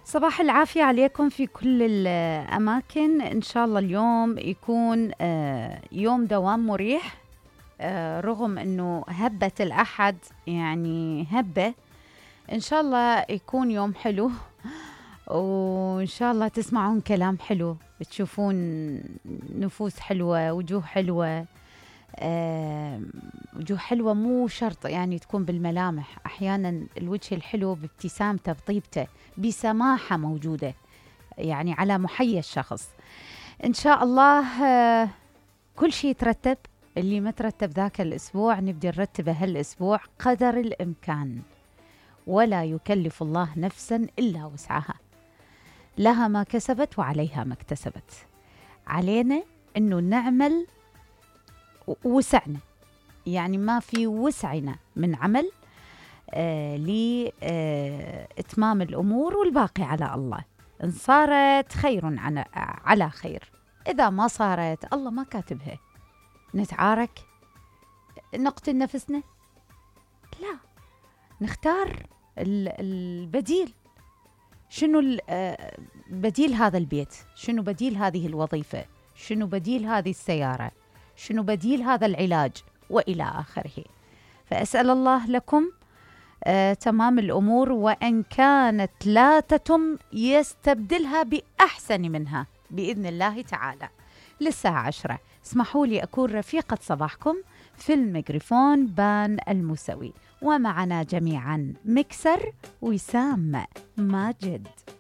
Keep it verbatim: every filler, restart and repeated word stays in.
صباح العافية عليكم في كل الأماكن. إن شاء الله اليوم يكون آه، يوم دوام مريح، آه، رغم أنه هبة الأحد يعني هبة. إن شاء الله يكون يوم حلو، وإن شاء الله تسمعون كلام حلو، تشوفون نفوس حلوة، وجوه حلوة. آه، وجوه حلوة مو شرط يعني تكون بالملامح، أحيانا الوجه الحلو بابتسامته، بطيبته، بسماحة موجودة يعني على محيا الشخص. إن شاء الله آه، كل شيء يترتب. اللي ما ترتب ذاك الأسبوع نبدأ نرتبه هالأسبوع قدر الإمكان، ولا يكلف الله نفسا إلا وسعها، لها ما كسبت وعليها ما اكتسبت. علينا أنه نعمل وسعنا، يعني ما في وسعنا من عمل آه لإتمام الأمور، والباقي على الله. إن صارت خير عن على خير، إذا ما صارت الله ما كاتبها. نتعارك، نقتل نفسنا؟ لا، نختار البديل. شنو بديل هذا البيت؟ شنو بديل هذه الوظيفة؟ شنو بديل هذه السيارة؟ شنو بديل هذا العلاج؟ وإلى آخره. فأسأل الله لكم آه تمام الأمور، وإن كانت لا تتم يستبدلها بأحسن منها بإذن الله تعالى. للساعة عشرة اسمحوا لي أكون رفيقة صباحكم في الميكروفون بان الموسوي، ومعنا جميعا مكسر وسام ماجد.